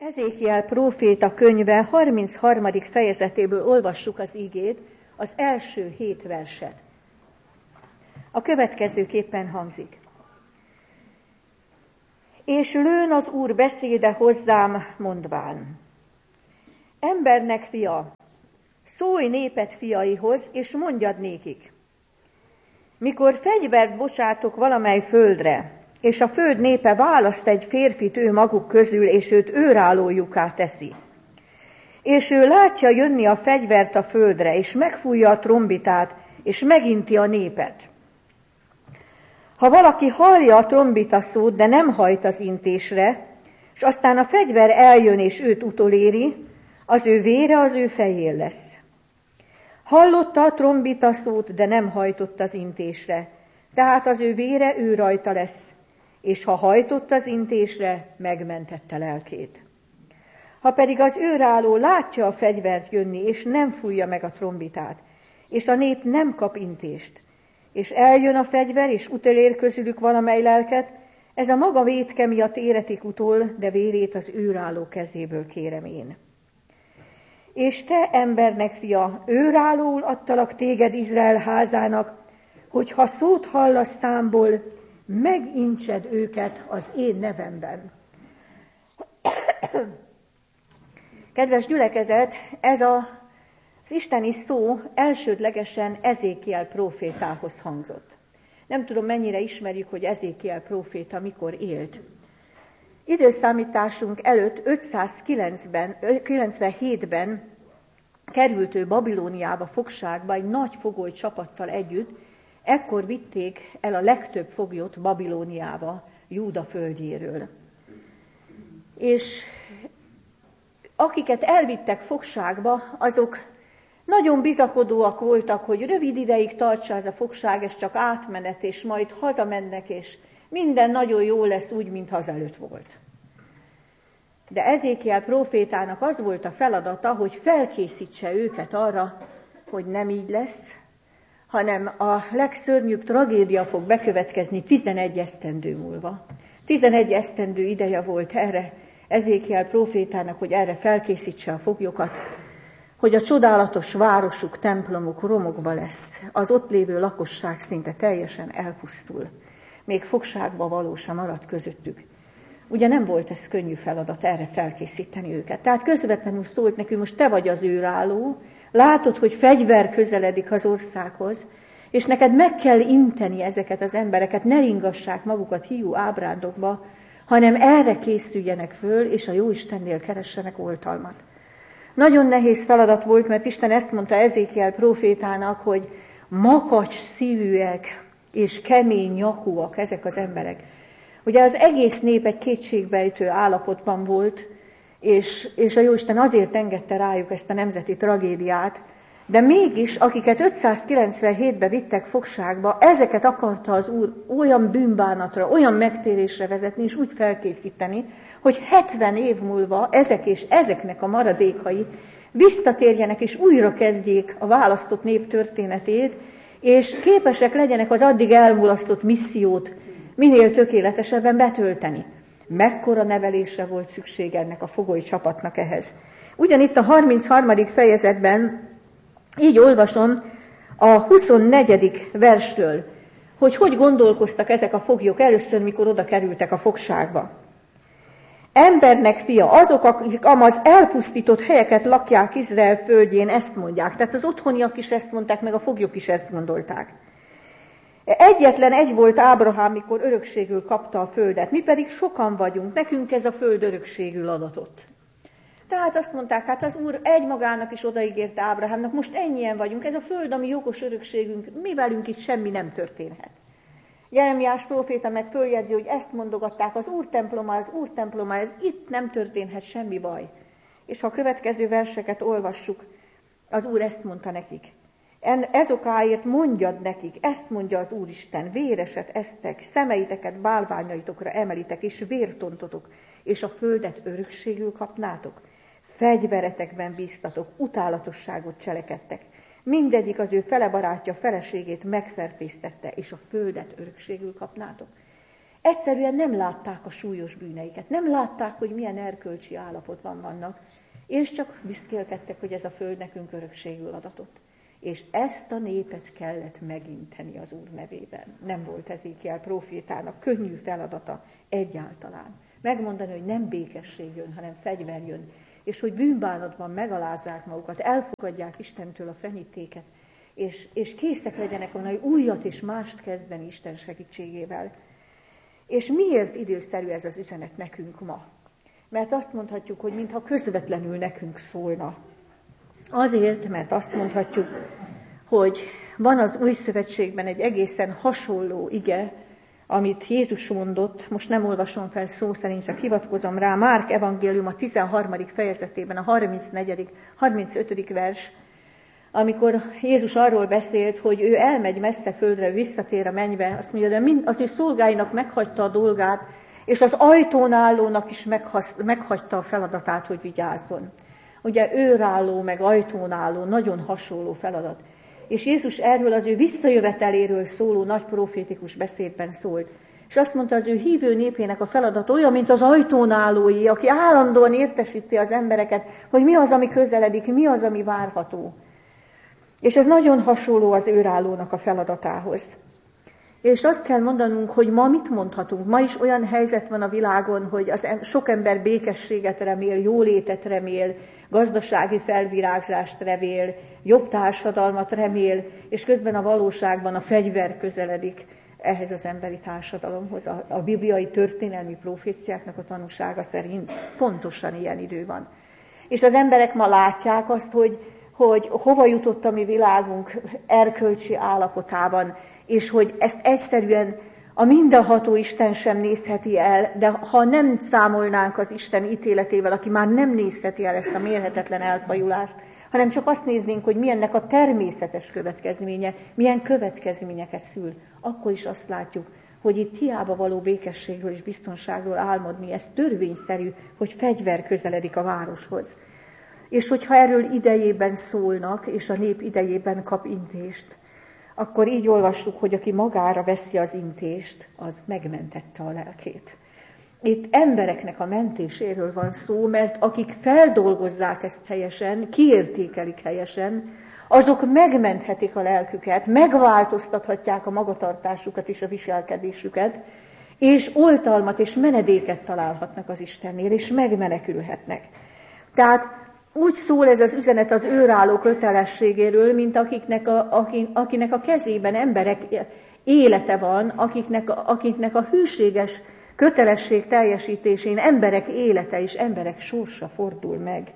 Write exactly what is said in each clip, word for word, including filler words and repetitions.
Ezékiel próféta könyve harmincharmadik fejezetéből olvassuk az igét, az első hét verset. A következőképpen hangzik. És lőn az Úr beszéde hozzám, mondván: Embernek fia, szólj néped fiaihoz, és mondjad nékik: mikor fegyvert bocsátok valamely földre, és a föld népe választ egy férfit ő maguk közül, és őt őrállójukká teszi, és ő látja jönni a fegyvert a földre, és megfújja a trombitát, és meginti a népet. Ha valaki hallja a trombita szót, de nem hajt az intésre, és aztán a fegyver eljön, és őt utoléri, az ő vére az ő fején lesz. Hallotta a trombita szót, de nem hajtott az intésre, tehát az ő vére ő rajta lesz, és ha hajtott az intésre, megmentette lelkét. Ha pedig az őrálló látja a fegyvert jönni, és nem fújja meg a trombitát, és a nép nem kap intést, és eljön a fegyver, és utolér közülük valamely lelket, ez a maga vétke miatt éretik utol, de vérét az őrálló kezéből kérem én. És te, embernek fia, őrállóul adtalak téged Izrael házának, hogy ha szót hallasz számból, megintsed őket az én nevemben. Kedves gyülekezet, ez a, az isteni szó elsődlegesen Ezékiel prófétához hangzott. Nem tudom, mennyire ismerjük, hogy Ezékiel próféta mikor élt. Időszámításunk előtt ötszázkilencvenhétben került ő Babilóniába fogságba egy nagy fogoly csapattal együtt. Ekkor vitték el a legtöbb foglyot Babilóniába, Júda földjéről. És akiket elvittek fogságba, azok nagyon bizakodóak voltak, hogy rövid ideig tartsa ez a fogság, ez csak átmenet, és majd hazamennek, és minden nagyon jó lesz úgy, mint azelőtt volt. De Ezékiel prófétának az volt a feladata, hogy felkészítse őket arra, hogy nem így lesz, hanem a legszörnyűbb tragédia fog bekövetkezni tizenegy esztendő múlva. tizenegy esztendő ideje volt erre Ezékiel prófétának, hogy erre felkészítse a foglyokat, hogy a csodálatos városuk, templomuk romokba lesz, az ott lévő lakosság szinte teljesen elpusztul, még fogságba való sem maradt közöttük. Ugye nem volt ez könnyű feladat erre felkészíteni őket. Tehát közvetlenül szólt neki, most te vagy az őrálló, látod, hogy fegyver közeledik az országhoz, és neked meg kell inteni ezeket az embereket, ne ringassák magukat hiú ábrándokba, hanem erre készüljenek föl, és a Jóistennél keressenek oltalmat. Nagyon nehéz feladat volt, mert Isten ezt mondta Ezékiel prófétának, hogy makacs szívűek és kemény nyakúak ezek az emberek. Ugye az egész nép egy kétségbejtő állapotban volt, és, és a Jóisten azért engedte rájuk ezt a nemzeti tragédiát, de mégis, akiket ötszázkilencvenhétben vittek fogságba, ezeket akarta az Úr olyan bűnbánatra, olyan megtérésre vezetni, és úgy felkészíteni, hogy hetven év múlva ezek és ezeknek a maradékai visszatérjenek, és újra kezdjék a választott nép történetét, és képesek legyenek az addig elmulasztott missziót minél tökéletesebben betölteni. Mekkora nevelésre volt szükség ennek a fogoly csapatnak ehhez. Ugyanitt a harmincharmadik fejezetben így olvasom a huszonnegyedik verstől, hogy hogy gondolkoztak ezek a foglyok először, mikor oda kerültek a fogságba. Embernek fia, azok, akik az elpusztított helyeket lakják Izrael földjén, ezt mondják. Tehát az otthoniak is ezt mondták, meg a foglyok is ezt gondolták. Egyetlen egy volt Ábrahám, mikor örökségül kapta a földet, mi pedig sokan vagyunk, nekünk ez a föld örökségül adatott. Tehát azt mondták, hát az Úr egymagának is odaígérte Ábrahámnak, most ennyien vagyunk, ez a föld, ami jogos örökségünk, mi velünk itt semmi nem történhet. Jeremiás próféta meg följegyzi, hogy ezt mondogatták, az Úr temploma, az Úr temploma, ez itt nem történhet semmi baj. És ha a következő verseket olvassuk, az Úr ezt mondta nekik. Ezokáért mondjad nekik, ezt mondja az Úristen, véreset esztek, szemeiteket bálványaitokra emelitek, és vértontotok, és a földet örökségül kapnátok. Fegyveretekben bíztatok, utálatosságot cselekedtek. Mindegyik az ő fele barátja feleségét megfertőztette, és a földet örökségül kapnátok. Egyszerűen nem látták a súlyos bűneiket, nem látták, hogy milyen erkölcsi állapotban vannak, és csak büszkélkedtek, hogy ez a föld nekünk örökségül adatott. És ezt a népet kellett meginteni az Úr nevében. Nem volt Ezékiel prófétának könnyű feladata egyáltalán. Megmondani, hogy nem békesség jön, hanem fegyver jön, és hogy bűnbánatban megalázzák magukat, elfogadják Istentől a fenyítéket, és, és készek legyenek volna, hogy újat és mást kezdeni Isten segítségével. És miért időszerű ez az üzenet nekünk ma? Mert azt mondhatjuk, hogy mintha közvetlenül nekünk szólna. Azért, mert azt mondhatjuk, hogy van az Új Szövetségben egy egészen hasonló ige, amit Jézus mondott, most nem olvasom fel szó szerint, csak hivatkozom rá, Márk evangélium a tizenharmadik fejezetében, a harmincnegyedik harmincötödik vers, amikor Jézus arról beszélt, hogy ő elmegy messze földre, visszatér a mennybe, azt mondja, de mind, az ő szolgáinak meghagyta a dolgát, és az ajtón állónak is meghasz, meghagyta a feladatát, hogy vigyázzon. Ugye őrálló, meg ajtón álló, nagyon hasonló feladat. És Jézus erről az ő visszajöveteléről szóló nagy profétikus beszédben szólt. És azt mondta, az ő hívő népének a feladat olyan, mint az ajtón állói, aki állandóan értesíti az embereket, hogy mi az, ami közeledik, mi az, ami várható. És ez nagyon hasonló az őrállónak a feladatához. És azt kell mondanunk, hogy ma mit mondhatunk? Ma is olyan helyzet van a világon, hogy az sok ember békességet remél, jólétet remél, gazdasági felvirágzást remél, jobb társadalmat remél, és közben a valóságban a fegyver közeledik ehhez az emberi társadalomhoz. A, a bibliai történelmi proféciáknak a tanúsága szerint pontosan ilyen idő van. És az emberek ma látják azt, hogy, hogy hova jutott a mi világunk erkölcsi állapotában, és hogy ezt egyszerűen a mindenható Isten sem nézheti el, de ha nem számolnánk az Isten ítéletével, aki már nem nézheti el ezt a mérhetetlen elfajulást, hanem csak azt néznénk, hogy milyennek a természetes következménye, milyen következményeket szül, akkor is azt látjuk, hogy itt hiába való békességről és biztonságról álmodni, ez törvényszerű, hogy fegyver közeledik a városhoz. És hogyha erről idejében szólnak, és a nép idejében kap intést, akkor így olvassuk, hogy aki magára veszi az intést, az megmentette a lelkét. Itt embereknek a mentéséről van szó, mert akik feldolgozzák ezt helyesen, kiértékelik helyesen, azok megmenthetik a lelküket, megváltoztathatják a magatartásukat és a viselkedésüket, és oltalmat és menedéket találhatnak az Istennél, és megmenekülhetnek. Tehát úgy szól ez az üzenet az őrálló kötelességéről, mint akiknek a, akinek a kezében emberek élete van, akiknek, akiknek a hűséges kötelesség teljesítésén emberek élete és emberek sorsa fordul meg.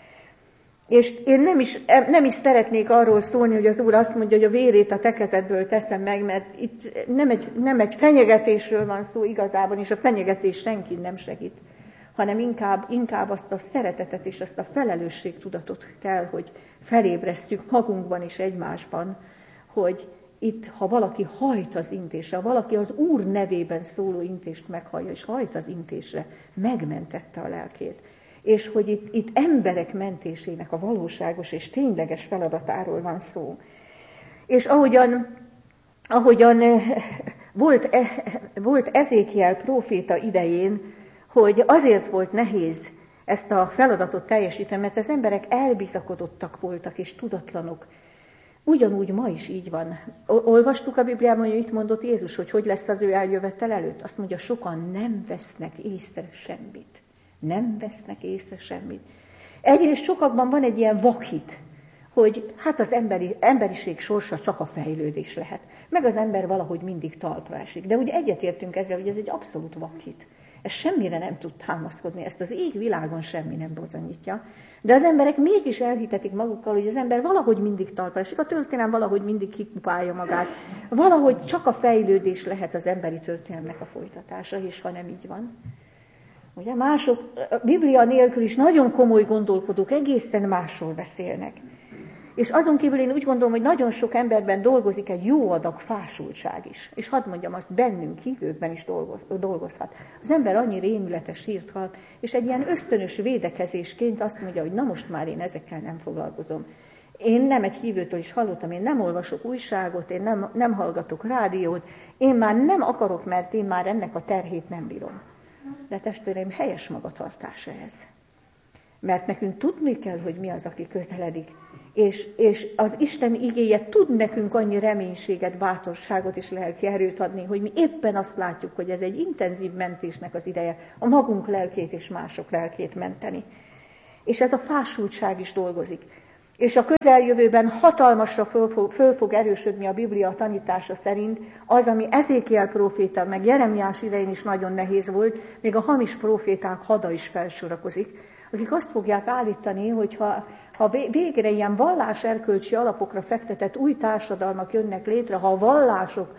És én nem is, nem is szeretnék arról szólni, hogy az Úr azt mondja, hogy a vérét a te kezedből teszem meg, mert itt nem egy, nem egy fenyegetésről van szó igazában, és a fenyegetés senki nem segít, hanem inkább, inkább azt a szeretetet és azt a felelősségtudatot kell, hogy felébresztjük magunkban és egymásban, hogy itt, ha valaki hajt az intésre, ha valaki az Úr nevében szóló intést meghallja, és hajt az intésre, megmentette a lelkét. És hogy itt, itt emberek mentésének a valóságos és tényleges feladatáról van szó. És ahogyan, ahogyan volt, volt Ezékiel próféta idején, hogy azért volt nehéz ezt a feladatot teljesíteni, mert az emberek elbizakodottak voltak és tudatlanok. Ugyanúgy ma is így van. Olvastuk a Bibliában, hogy itt mondott Jézus, hogy hogy lesz az ő eljövetel előtt. Azt mondja, sokan nem vesznek észre semmit. Nem vesznek észre semmit. Egyrészt sokakban van egy ilyen vakhit, hogy hát az emberi, emberiség sorsa csak a fejlődés lehet. Meg az ember valahogy mindig talpra esik. De ugye egyetértünk ezzel, hogy ez egy abszolút vakhit. Ez semmire nem tud támaszkodni, ezt az ég világon semmi nem bizonyítja. De az emberek mégis elhitetik magukkal, hogy az ember valahogy mindig talpra esik, a történelem valahogy mindig kipupálja magát. Valahogy csak a fejlődés lehet az emberi történelemnek a folytatása, és ha nem így van. Ugye mások, a Biblia nélkül is nagyon komoly gondolkodók egészen másról beszélnek. És azon kívül én úgy gondolom, hogy nagyon sok emberben dolgozik egy jó adag fásultság is. És hadd mondjam, azt bennünk, hívőkben is dolgozhat. Az ember annyi rémületes hírt hall, és egy ilyen ösztönös védekezésként azt mondja, hogy na most már én ezekkel nem foglalkozom. Én nem egy hívőtől is hallottam, én nem olvasok újságot, én nem, nem hallgatok rádiót, én már nem akarok, mert én már ennek a terhét nem bírom. De testvéreim, helyes magatartás ez. Mert nekünk tudni kell, hogy mi az, aki közeledik. És, és az Isten igéje tud nekünk annyi reménységet, bátorságot és lelki erőt adni, hogy mi éppen azt látjuk, hogy ez egy intenzív mentésnek az ideje, a magunk lelkét és mások lelkét menteni. És ez a fásultság is dolgozik. És a közeljövőben hatalmasra föl fog, föl fog erősödni a Biblia tanítása szerint az, ami Ezékiel próféta, meg Jeremiás idején is nagyon nehéz volt, még a hamis próféták hada is felsorakozik, akik azt fogják állítani, hogy ha, ha végre ilyen vallás-erkölcsi alapokra fektetett új társadalmak jönnek létre, ha a vallások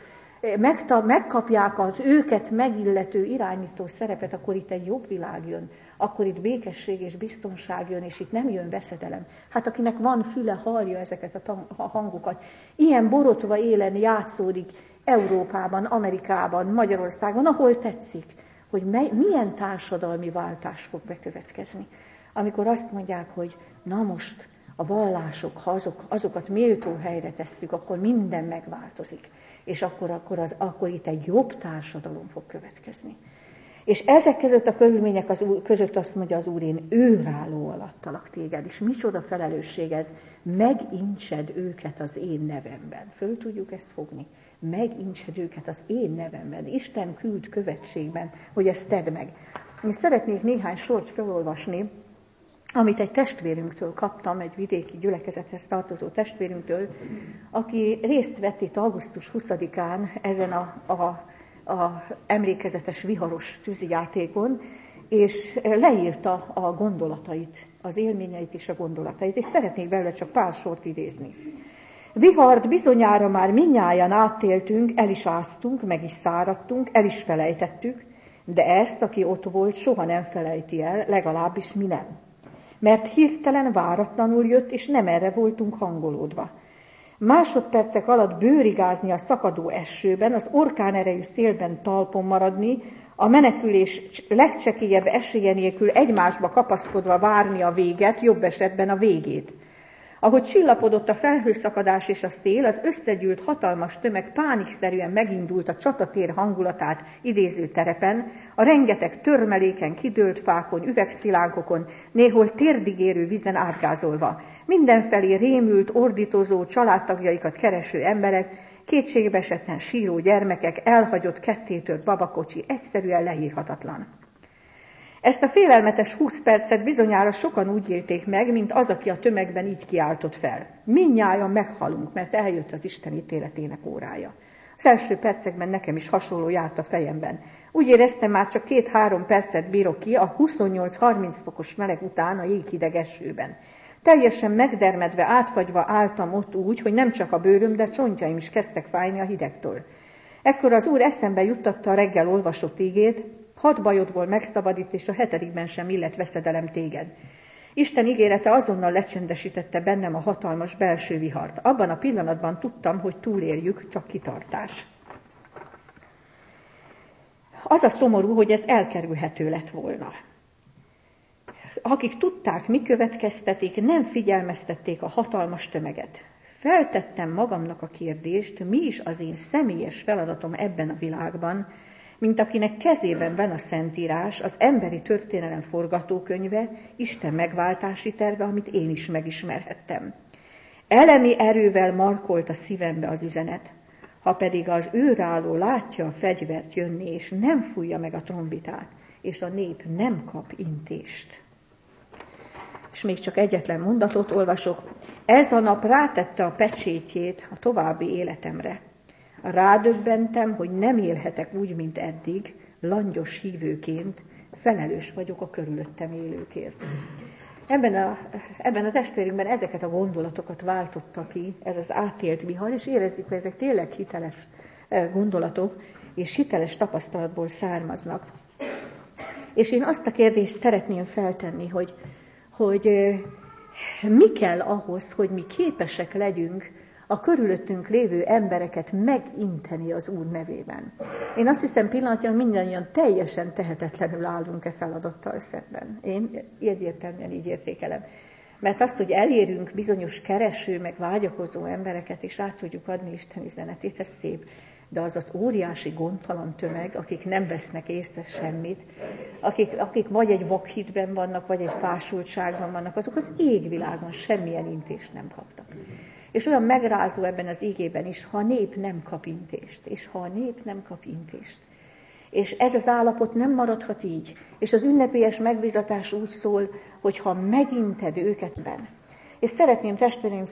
megkapják az őket megillető irányító szerepet, akkor itt egy jobb világ jön, akkor itt békesség és biztonság jön, és itt nem jön veszedelem. Hát akinek van füle, hallja ezeket a hangokat. Ilyen borotva élen játszódik Európában, Amerikában, Magyarországon, ahol tetszik, hogy mely, milyen társadalmi váltás fog bekövetkezni. Amikor azt mondják, hogy na most a vallások, ha azok, azokat méltó helyre tesszük, akkor minden megváltozik. És akkor, akkor, az, akkor itt egy jobb társadalom fog következni. És ezek között a körülmények az úr, között azt mondja az Úr, én őrálló alattalak téged. És micsoda felelősség ez, megincsed őket az én nevemben. Föl tudjuk ezt fogni? Megincsed őket az én nevemben. Isten küld követségben, hogy ezt tedd meg. Én szeretnék néhány sort felolvasni, amit egy testvérünktől kaptam, egy vidéki gyülekezethez tartozó testvérünktől, aki részt vett itt augusztus huszadikán ezen a, a, a emlékezetes viharos tűzijátékon, és leírta a gondolatait, az élményeit és a gondolatait, és szeretnék belőle csak pár sort idézni. Vihart bizonyára már mindnyájan áttéltünk, el is áztunk, meg is száradtunk, el is felejtettük, de ezt, aki ott volt, soha nem felejti el, legalábbis mi nem. Mert hirtelen váratlanul jött, és nem erre voltunk hangolódva. Másodpercek alatt bőrigázni a szakadó esőben, az orkán erejű szélben talpon maradni, a menekülés legcsekélyebb esélye nélkül egymásba kapaszkodva várni a véget, jobb esetben a végét. Ahogy csillapodott a felhőszakadás és a szél, az összegyűlt hatalmas tömeg pánikszerűen megindult a csatatér hangulatát idéző terepen, a rengeteg törmeléken, kidőlt fákon, üvegszilánkokon, néhol térdigérő vízen átgázolva. Mindenfelé rémült, ordítozó, családtagjaikat kereső emberek, kétségbeesetten síró gyermekek, elhagyott, kettétört babakocsi, egyszerűen leírhatatlan. Ezt a félelmetes húsz percet bizonyára sokan úgy élték meg, mint az, aki a tömegben így kiáltott fel. Mindnyájan meghalunk, mert eljött az Isten ítéletének órája. Az első percekben nekem is hasonló járt a fejemben. Úgy éreztem, már csak két-három percet bírok ki a huszonnyolc-harminc fokos meleg után a jéghideg esőben. Teljesen megdermedve, átfagyva álltam ott úgy, hogy nem csak a bőröm, de csontjaim is kezdtek fájni a hidegtől. Ekkor az Úr eszembe juttatta a reggel olvasott ígét, hat bajodból megszabadít, és a hetedikben sem illet veszedelem téged. Isten ígérete azonnal lecsendesítette bennem a hatalmas belső vihart. Abban a pillanatban tudtam, hogy túléljük, csak kitartás. Az a szomorú, hogy ez elkerülhető lett volna. Akik tudták, mi következtetik, nem figyelmeztették a hatalmas tömeget. Feltettem magamnak a kérdést, mi is az én személyes feladatom ebben a világban, mint akinek kezében van a Szentírás, az emberi történelem forgatókönyve, Isten megváltási terve, amit én is megismerhettem. Elemi erővel markolt a szívembe az üzenet, ha pedig az őrálló látja a fegyvert jönni, és nem fújja meg a trombitát, és a nép nem kap intést. És még csak egyetlen mondatot olvasok. Ez a nap rátette a pecsétjét a további életemre. Rádöbbentem, hogy nem élhetek úgy, mint eddig, langyos hívőként, felelős vagyok a körülöttem élőkért. Ebben a, ebben a testvérünkben ezeket a gondolatokat váltotta ki, ez az átélt vihar, és érezzük, hogy ezek tényleg hiteles gondolatok, és hiteles tapasztalatból származnak. És én azt a kérdést szeretném feltenni, hogy, hogy mi kell ahhoz, hogy mi képesek legyünk a körülöttünk lévő embereket meginteni az Úr nevében. Én azt hiszem, pillanatnyilag mindannyian teljesen tehetetlenül állunk e feladattal szemben. Én egyértelműen így értékelem. Mert azt, hogy elérünk bizonyos kereső, meg vágyakozó embereket, és át tudjuk adni Isten üzenetét, ez szép. De az az óriási gondtalan tömeg, akik nem vesznek észre semmit, akik, akik vagy egy vakhitben vannak, vagy egy fásultságban vannak, azok az égvilágon semmilyen intést nem kaptak. És olyan megrázó ebben az ígében is, ha a nép nem kap intést, és ha a nép nem kap intést. És ez az állapot nem maradhat így. És az ünnepélyes megbizatás úgy szól, hogy ha meginted őket ben. És szeretném testvéreim